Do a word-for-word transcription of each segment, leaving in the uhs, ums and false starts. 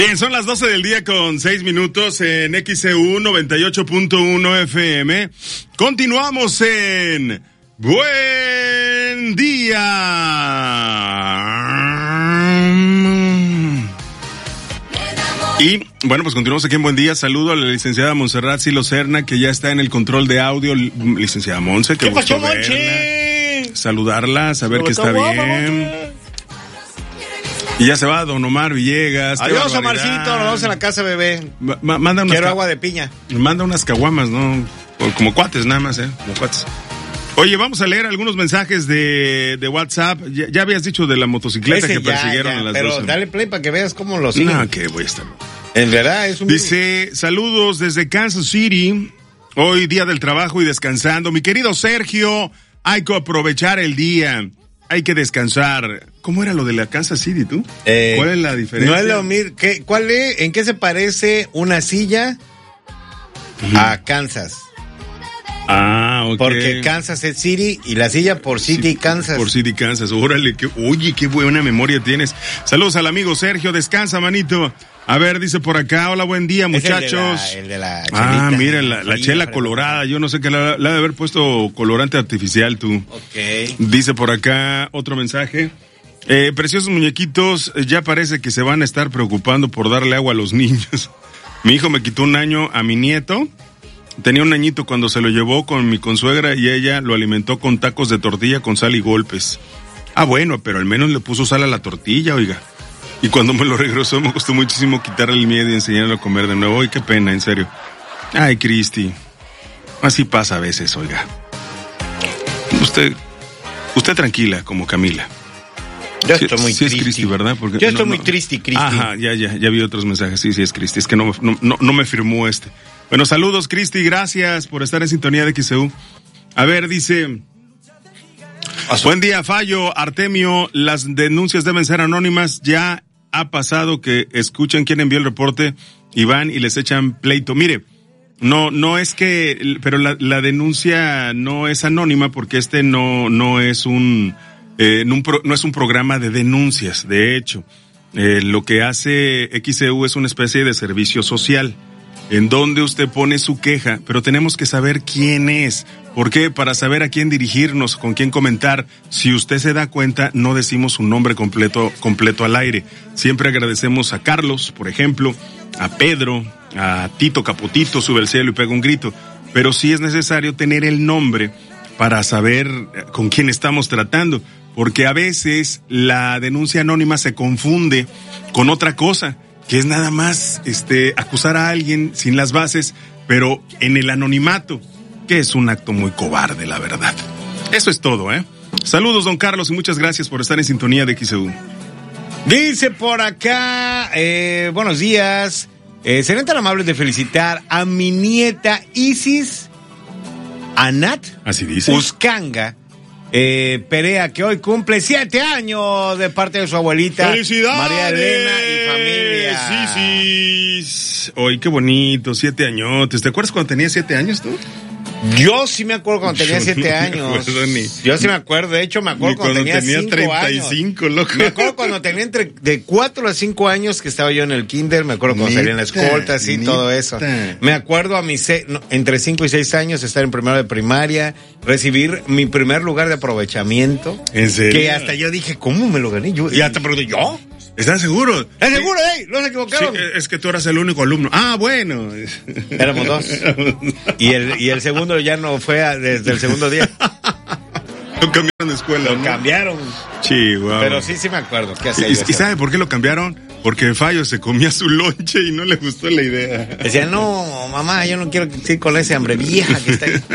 Bien, son las doce del día con seis minutos en X C U noventa y ocho punto uno F M. Continuamos en Buen Día. Y, bueno, pues continuamos aquí en Buen Día. Saludo a la licenciada Montserrat Silo Serna, que ya está en el control de audio. Licenciada Monse, que ¿Qué pasó, verla. Monche? Saludarla, saber que está bien. Y ya se va Don Omar Villegas. Adiós, Omarcito, nos vamos a la casa, bebé. Ma- manda unas Quiero ca- agua de piña. Manda unas caguamas, ¿no? O como cuates nada más, ¿eh? Como cuates. Oye, vamos a leer algunos mensajes de, de WhatsApp. Ya, ya habías dicho de la motocicleta Ese que ya, persiguieron ya, a las pero doce. dale play para que veas cómo lo siguen. No, que voy a estar. En verdad es un... Dice, saludos desde Kansas City. Hoy día del trabajo y descansando. Mi querido Sergio, hay que aprovechar el día. Hay que descansar. ¿Cómo era lo de la Kansas City, tú? Eh, ¿Cuál es la diferencia? No es lo mismo. ¿Qué, cuál es, ¿En qué se parece una silla Ujú. a Kansas? Ah, ok. Porque Kansas es City y la silla por City Sí, Kansas. Por City, Kansas. Órale, que, oye, qué buena memoria tienes. Saludos al amigo Sergio, descansa, manito. A ver, dice por acá, hola, buen día, Es muchachos. El de la, el de la Ah, chelita. mira, la, la Sí, chela pero- colorada. Yo no sé qué la, la de haber puesto colorante artificial, tú. Ok. Dice por acá otro mensaje. Eh, preciosos muñequitos, eh, ya parece que se van a estar preocupando por darle agua a los niños. Mi hijo me quitó un año a mi nieto. Tenía un añito cuando se lo llevó con mi consuegra y ella lo alimentó con tacos de tortilla con sal y golpes. Ah, bueno, pero al menos le puso sal a la tortilla, oiga. Y cuando me lo regresó me costó muchísimo quitarle el miedo y enseñarle a comer de nuevo. Ay, qué pena, en serio. Ay, Cristi. Así pasa a veces, oiga. Usted, usted tranquila, como Camila. Yo Sí, estoy muy sí triste. es Cristi, ¿verdad? Porque Yo estoy no, muy no. triste, Cristi. Ajá, ya, ya, ya vi otros mensajes. Sí, sí es Cristi. Es que no, no, no, no me firmó este. Bueno, saludos, Cristi. Gracias por estar en sintonía de X C U. A ver, dice... Buen día, Fallo, Artemio. Las denuncias deben ser anónimas. Ya ha pasado que escuchan quién envió el reporte y van y les echan pleito. Mire, no, no es que... Pero la, la denuncia no es anónima porque este no, no es un... Eh, no, un pro, no es un programa de denuncias, de hecho. Eh, lo que hace X C U es una especie de servicio social, en donde usted pone su queja, pero tenemos que saber quién es. ¿Por qué? Para saber a quién dirigirnos, con quién comentar. Si usted se da cuenta, no decimos su nombre completo, completo al aire. Siempre agradecemos a Carlos, por ejemplo, a Pedro, a Tito Capotito, sube al cielo y pega un grito. Pero sí es necesario tener el nombre para saber con quién estamos tratando. Porque a veces la denuncia anónima se confunde con otra cosa, que es nada más este acusar a alguien sin las bases, pero en el anonimato, que es un acto muy cobarde, la verdad. Eso es todo, ¿eh? Saludos, don Carlos, y muchas gracias por estar en sintonía de X C U. Dice por acá, eh, buenos días. Eh, serían tan amables de felicitar a mi nieta Isis Anat Así dice. Uscanga eh, Perea, que hoy cumple siete años de parte de su abuelita ¡Felicidades! María Elena y familia. Sí, sí. Oye, qué bonito, siete añotes. ¿Te acuerdas cuando tenía siete años tú? Yo sí me acuerdo cuando tenía Yo siete no me años. acuerdo ni- Yo sí me acuerdo, de hecho me acuerdo Ni cuando, cuando tenía cinco treinta y años. cinco, loco. Me acuerdo cuando tenía entre de cuatro a cinco años que estaba yo en el kinder, me acuerdo cuando salí en la Neta, escolta, sí, neta. todo eso. Me acuerdo a mis se- no, entre cinco y seis años estar en primero de primaria, recibir mi primer lugar de aprovechamiento. ¿En serio? Que hasta yo dije, ¿cómo me lo gané yo? Y hasta pregunté, ¿yo? ¿Estás seguro? ¿Estás seguro, eh? ¿No se Sí, equivocaron? es que tú eras el único alumno. Ah, bueno. Éramos dos. Y el, y el segundo ya no fue a- desde el segundo día. Lo cambiaron de escuela. Lo ¿no? cambiaron. Chihuahua. Pero sí, sí me acuerdo. ¿Qué hacía ¿Y, yo? y sabe por qué lo cambiaron? Porque Fallo se comía su lonche y no le gustó la idea. Decía, no, mamá, yo no quiero ir con ese hambre vieja que está ahí.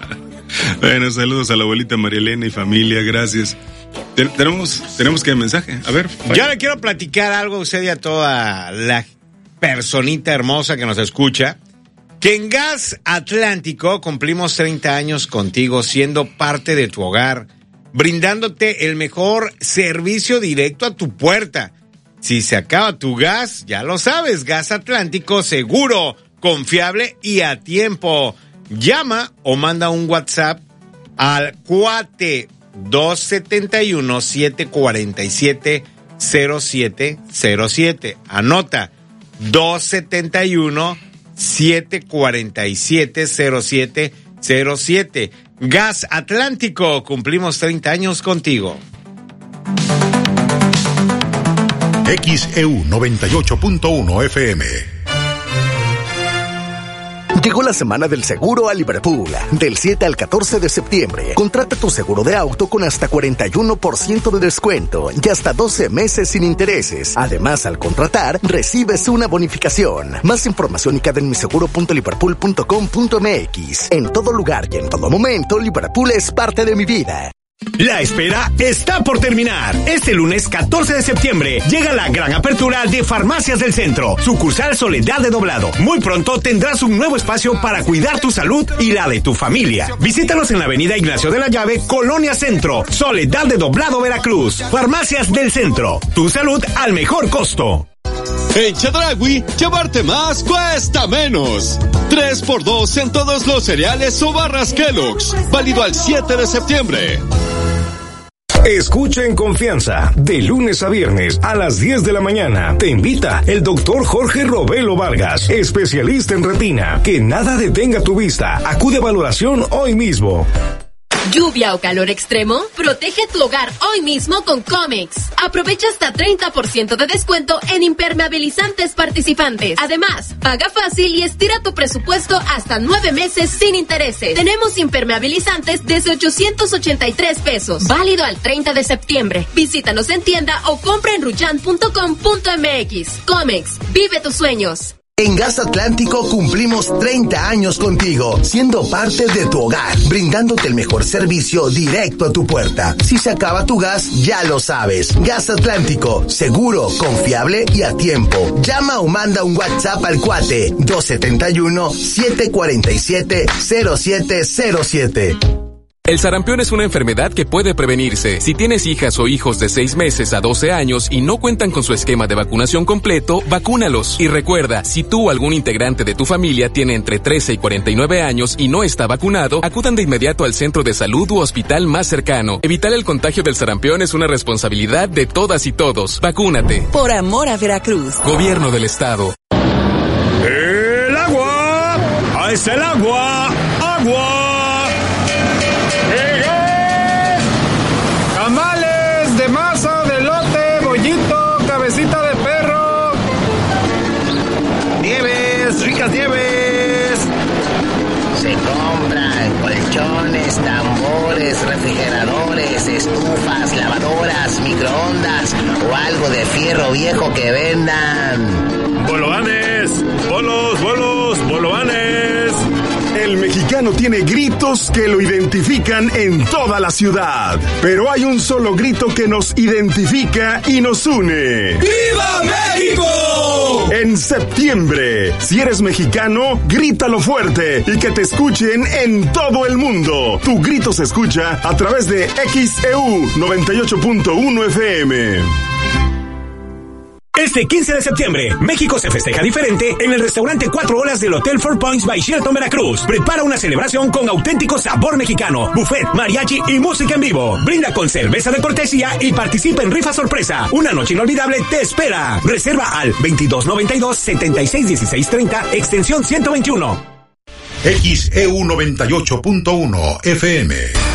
Bueno, saludos a la abuelita María Elena y familia, gracias. Ten- tenemos, tenemos que mensaje. A ver, Fallo. Yo le quiero platicar algo a usted y a toda la personita hermosa que nos escucha. Que en Gas Atlántico cumplimos treinta años contigo, siendo parte de tu hogar, brindándote el mejor servicio directo a tu puerta. Si se acaba tu gas, ya lo sabes, Gas Atlántico seguro, confiable y a tiempo. Llama o manda un WhatsApp al cuate dos siete uno, siete cuatro siete, cero siete cero siete. Anota, dos siete uno, siete cuatro siete, cero siete cero siete. Gas Atlántico, cumplimos treinta años contigo. X E U noventa y ocho punto uno F M. Llegó la semana del seguro a Liverpool. Del siete al catorce de septiembre. Contrata tu seguro de auto con hasta cuarenta y uno por ciento de descuento y hasta doce meses sin intereses. Además, al contratar, recibes una bonificación. Más información y en mi seguro punto liverpool punto com punto m x. En todo lugar y en todo momento, Liverpool es parte de mi vida. La espera está por terminar. Este lunes catorce de septiembre llega la gran apertura de Farmacias del Centro, sucursal Soledad de Doblado. Muy pronto tendrás un nuevo espacio para cuidar tu salud y la de tu familia. Visítanos en la avenida Ignacio de la Llave, Colonia Centro, Soledad de Doblado, Veracruz. Farmacias del Centro, tu salud al mejor costo. En Chedraui, llevarte más cuesta menos. tres por dos en todos los cereales o barras Kellogg's. Válido al siete de septiembre. Escucha en confianza, de lunes a viernes a las diez de la mañana. Te invita el doctor Jorge Robelo Vargas, especialista en retina. Que nada detenga tu vista. Acude a valoración hoy mismo. ¿Lluvia o calor extremo? Protege tu hogar hoy mismo con Comex. Aprovecha hasta treinta por ciento de descuento en impermeabilizantes participantes. Además, paga fácil y estira tu presupuesto hasta nueve meses sin intereses. Tenemos impermeabilizantes desde ochocientos ochenta y tres pesos. Válido al treinta de septiembre. Visítanos en tienda o compra en ruyan punto com punto m x. Comex, vive tus sueños. En Gas Atlántico cumplimos treinta años contigo, siendo parte de tu hogar, brindándote el mejor servicio directo a tu puerta. Si se acaba tu gas, ya lo sabes. Gas Atlántico, seguro, confiable y a tiempo. Llama o manda un WhatsApp al cuate dos siete uno, siete cuatro siete, cero siete cero siete. El sarampión es una enfermedad que puede prevenirse. Si tienes hijas o hijos de seis meses a doce años y no cuentan con su esquema de vacunación completo, vacúnalos. Y recuerda, si tú o algún integrante de tu familia tiene entre trece y cuarenta y nueve años y no está vacunado, acudan de inmediato al centro de salud u hospital más cercano. Evitar el contagio del sarampión es una responsabilidad de todas y todos. Vacúnate. Por amor a Veracruz. Gobierno del Estado. ¡El agua! ¡Ah, es el agua! ¡Agua! Tamales de masa, de elote, bollito, cabecita de perro. Nieves, ricas nieves. Se compran colchones, tambores, refrigeradores, estufas, lavadoras, microondas o algo de fierro viejo que vendan. Boloanes, bolos, bolos, boloanes. El mexicano tiene gritos que lo identifican en toda la ciudad, pero hay un solo grito que nos identifica y nos une. ¡Viva México! En septiembre, si eres mexicano, grítalo fuerte y que te escuchen en todo el mundo. Tu grito se escucha a través de X E U noventa y ocho punto uno F M. Este quince de septiembre, México se festeja diferente en el restaurante Cuatro Olas del Hotel Four Points by Sheraton Veracruz. Prepara una celebración con auténtico sabor mexicano, buffet, mariachi y música en vivo. Brinda con cerveza de cortesía y participa en rifa sorpresa. Una noche inolvidable te espera. Reserva al veintidós noventa y dos, setenta y seis dieciséis treinta, extensión ciento veintiuno. X E U noventa y ocho punto uno F M.